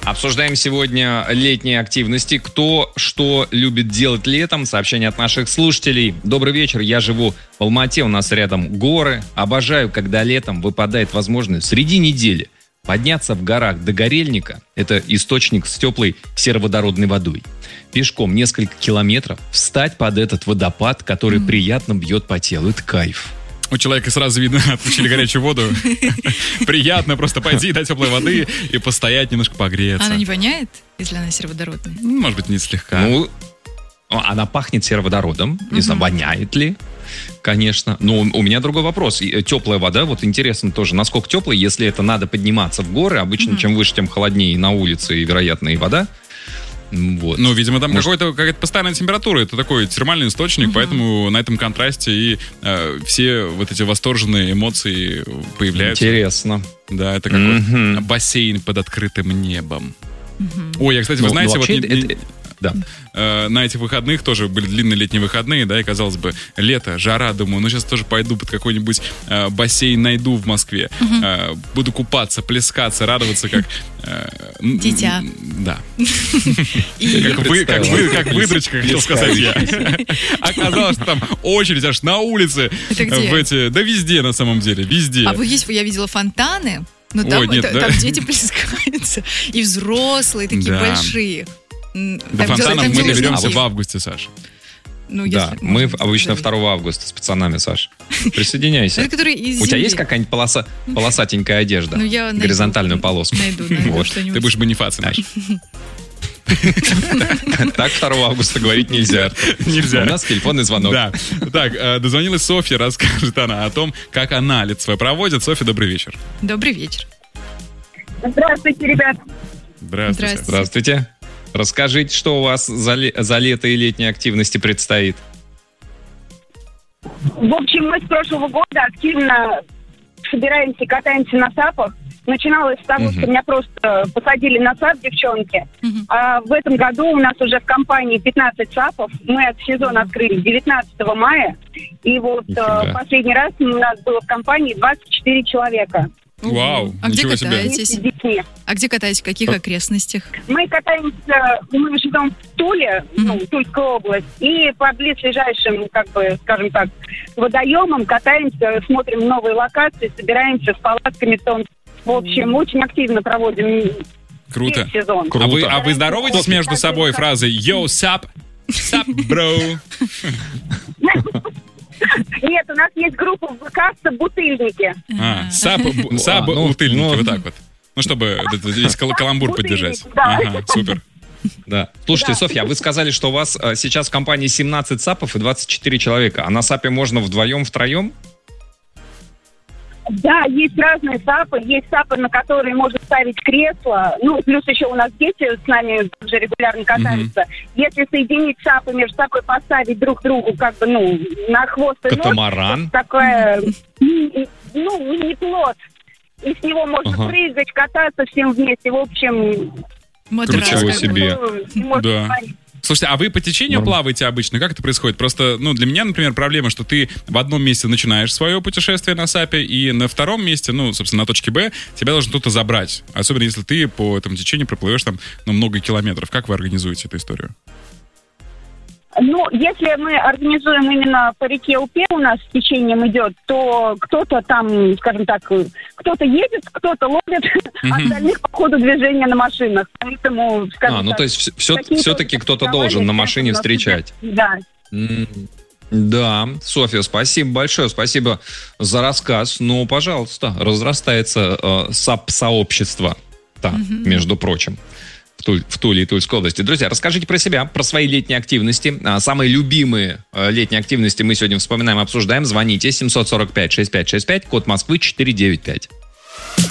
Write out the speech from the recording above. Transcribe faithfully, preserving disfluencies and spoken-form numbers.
Обсуждаем сегодня летние активности. Кто что любит делать летом? Сообщение от наших слушателей. Добрый вечер, я живу в Алмате, у нас рядом горы. Обожаю, когда летом выпадает возможность среди недели подняться в горах до Горельника. Это источник с теплой сероводородной водой. Пешком несколько километров встать под этот водопад, который mm. приятно бьет по телу. Это кайф. У человека сразу видно, отключили горячую воду. Приятно просто пойти до теплой воды и постоять, немножко погреться. Она не воняет, если она сероводородная? Может быть, не слегка. Ну, она пахнет сероводородом. Не знаю, воняет ли? Конечно. Но у меня другой вопрос. Теплая вода, вот интересно тоже, насколько теплая, если это надо подниматься в горы. Обычно, чем выше, тем холоднее и на улице, и, вероятно, и вода. Вот. Ну, видимо, там Может... какой-то, какая-то постоянная температура. Это такой термальный источник, угу. поэтому на этом контрасте и э, все вот эти восторженные эмоции появляются. Интересно. Да, это как угу. вот бассейн под открытым небом. Угу. Ой, я, кстати, вы ну, знаете, ну, вообще, вот... Это... Да. Э, на этих выходных тоже были длинные летние выходные, да, и, казалось бы, лето, жара, думаю, ну, сейчас тоже пойду под какой-нибудь э, бассейн найду в Москве. Угу. Э, буду купаться, плескаться, радоваться, как... Э, Дитя. Да. Как выдрочка, хотел сказать я. Оказалось, что там очередь аж на улице. Это где? Да везде, на самом деле, везде. А вы есть, я видела фонтаны, но там, Ой, нет, там, да? там дети плескаются. И взрослые, такие да. большие. До фонтанов мы доберемся в августе, Саша. Ну, да, мы обычно второго августа с пацанами, Саш. Присоединяйся. У тебя есть какая-нибудь полоса, полосатенькая одежда? Ну, я горизонтальную найду, полоску. Найду, найду вот. Ты будешь Бонифаций наш. Так второго августа говорить нельзя. Нельзя. У нас телефонный звонок. Да. Так, дозвонилась Софья, расскажет она о том, как она лето свое проводит. Софья, добрый вечер. Добрый вечер. Здравствуйте, ребят. Здравствуйте. Здравствуйте. Расскажите, что у вас за, ле- за лето и летние активности предстоит? В общем, мы с прошлого года активно собираемся, катаемся на сапах. Начиналось с того, uh-huh. что меня просто посадили на сап девчонки. Uh-huh. А в этом году у нас уже в компании пятнадцать сапов. Мы этот сезон открыли девятнадцатого мая. И вот uh, последний раз у нас было в компании двадцать четыре человека. Вау, а где катаетесь? Себе. А где катаетесь? В каких окрестностях? Мы катаемся, мы живем в Туле, mm-hmm. ну, Тульская область, и по близлежащим, как бы, скажем так, водоемам катаемся, смотрим новые локации, собираемся с палатками в том. В общем, очень активно проводим Круто. весь сезон. Круто. А вы, а вы здороваетесь между собой фразой «Yo, sup, sup, bro»? Нет, у нас есть группа в ВК «Собутыльники». А, «Саб-бутыльники», вот так вот. Ну, чтобы здесь каламбур поддержать. Ага, супер. Да. Слушайте, да. Софья, а вы сказали, что у вас а, сейчас в компании семнадцать сапов и двадцать четыре человека. А на сапе можно вдвоем, втроем? Да, есть разные сапы. Есть сапы, на которые можно ставить кресло. Ну, плюс еще у нас дети с нами уже регулярно катаются. Mm-hmm. Если соединить сапы между собой, поставить друг другу, как бы, ну, на хвост и нос. Катамаран? Такое, ну, мини-плот. И с него можно ага. прыгать, кататься всем вместе. В общем... Ничего себе. Да. Слушайте, а вы по течению Норм. плаваете обычно? Как это происходит? Просто, ну, для меня, например, проблема, что ты в одном месте начинаешь свое путешествие на сапе, и на втором месте, ну, собственно, на точке Б, тебя должен кто-то забрать. Особенно, если ты по этому течению проплывешь там, ну, много километров. Как вы организуете эту историю? Ну, если мы организуем именно по реке Упе, у нас с течением идет, то кто-то там, скажем так, кто-то едет, кто-то ловит, mm-hmm. остальных по ходу движения на машинах. Поэтому, скажем а, ну так, то есть все, все-таки кто-то должен на машине встречать. Да. Mm-hmm. Да, Софья, спасибо большое, спасибо за рассказ. Ну, пожалуйста, разрастается э, сап-сообщество, да, mm-hmm. между прочим. В Туле и Тульской области. Друзья, расскажите про себя, про свои летние активности. Самые любимые летние активности мы сегодня вспоминаем, обсуждаем. Звоните семь сорок пять шестьдесят пять шестьдесят пять, код Москвы четыреста девяносто пять.